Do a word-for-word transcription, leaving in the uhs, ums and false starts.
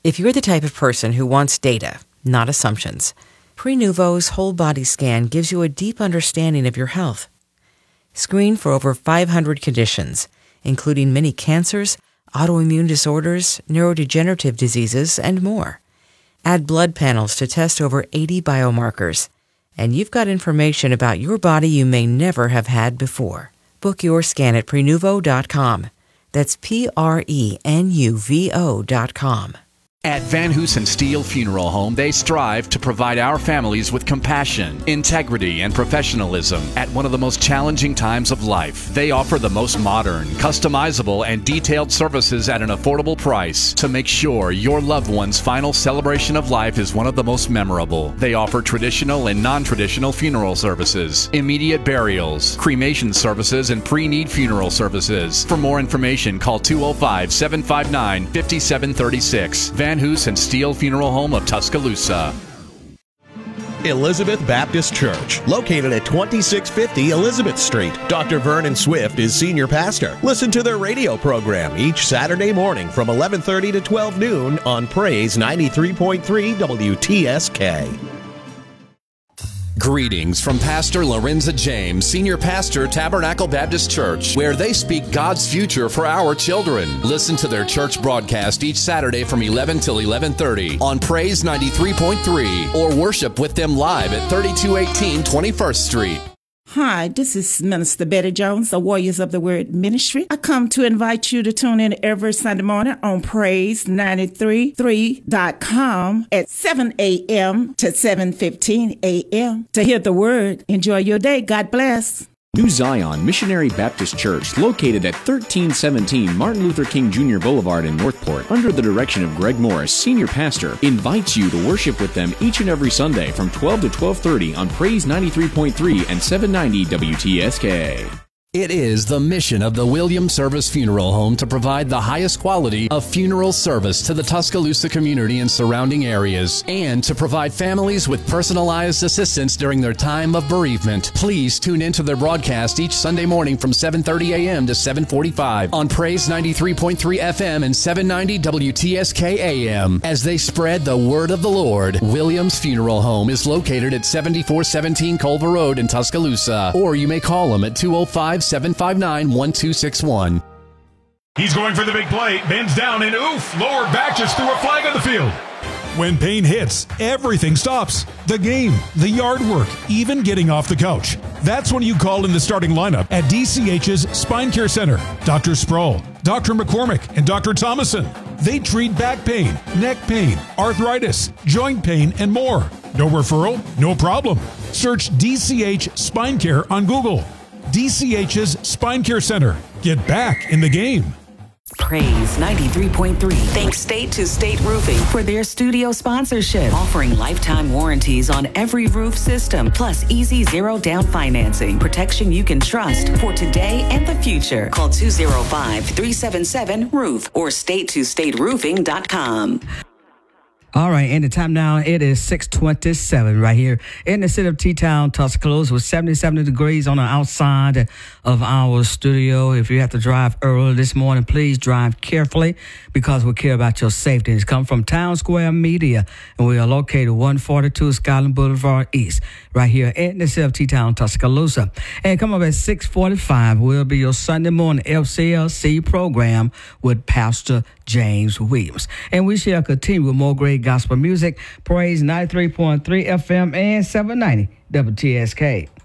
If you're the type of person who wants data, not assumptions, Prenuvo's whole body scan gives you a deep understanding of your health. Screen for over five hundred conditions, including many cancers, autoimmune disorders, neurodegenerative diseases, and more. Add blood panels to test over eighty biomarkers, and you've got information about your body you may never have had before. Book your scan at Prenuvo dot com. That's P R E N U V O dot com. At Van Hoosen Steel Funeral Home, they strive to provide our families with compassion, integrity, and professionalism at one of the most challenging times of life. They offer the most modern, customizable, and detailed services at an affordable price to make sure your loved one's final celebration of life is one of the most memorable. They offer traditional and non-traditional funeral services, immediate burials, cremation services, and pre-need funeral services. For more information, call two oh five, seven five nine, five seven three six. Van Hoos and Steel Funeral Home of Tuscaloosa. Elizabeth Baptist Church, located at twenty-six fifty Elizabeth Street. Doctor Vernon Swift is senior pastor. Listen to their radio program each Saturday morning from eleven thirty to twelve noon on Praise ninety-three point three W T S K. Greetings from Pastor Lorenza James, Senior Pastor, Tabernacle Baptist Church, where they speak God's future for our children. Listen to their church broadcast each Saturday from eleven till eleven thirty on Praise ninety-three point three, or worship with them live at thirty-two eighteen twenty-first Street. Hi, this is Minister Betty Jones, the Warriors of the Word Ministry. I come to invite you to tune in every Sunday morning on Praise ninety-three point three dot com at seven a.m. to seven fifteen a.m. to hear the Word. Enjoy your day. God bless. New Zion Missionary Baptist Church, located at thirteen seventeen Martin Luther King Junior Boulevard in Northport, under the direction of Greg Morris, Senior Pastor, invites you to worship with them each and every Sunday from twelve to twelve thirty on Praise ninety-three point three and seven ninety W T S K. It is the mission of the Williams Service Funeral Home to provide the highest quality of funeral service to the Tuscaloosa community and surrounding areas, and to provide families with personalized assistance during their time of bereavement. Please tune into their broadcast each Sunday morning from seven thirty a.m. to seven forty-five on Praise ninety-three point three F M and seven ninety W T S K A M as they spread the word of the Lord. Williams Funeral Home is located at seventy-four seventeen Culver Road in Tuscaloosa, or you may call them at two oh five, seven five nine, one two six one. He's going for the big play, bends down, and oof, lowered back, just threw a flag on the field. When pain hits, everything stops. The game, the yard work, even getting off the couch. That's when you call in the starting lineup at D C H's Spine Care Center. Doctor Sproul, Doctor McCormick, and Doctor Thomason. They treat back pain, neck pain, arthritis, joint pain, and more. No referral? No problem. Search D C H Spine Care on Google. D C H's Spine Care Center. Get back in the game. Praise ninety-three point three thanks State to State Roofing for their studio sponsorship, offering lifetime warranties on every roof system, plus easy zero down financing, protection you can trust for today and the future. Call two oh five, three seven seven, roof or state to state roofing dot com. All right, and the time now, it is six twenty-seven right here in the city of T-Town, Tuscaloosa, with seventy-seven degrees on the outside of our studio. If you have to drive early this morning, please drive carefully because we care about your safety. It's come from Town Square Media, and we are located one forty-two Skyland Boulevard East, right here in the city of T-Town, Tuscaloosa. And come up at six forty-five will be your Sunday morning F C L C program with Pastor James Williams. And we shall continue with more great gospel music. Praise ninety-three point three F M and seven ninety W T S K.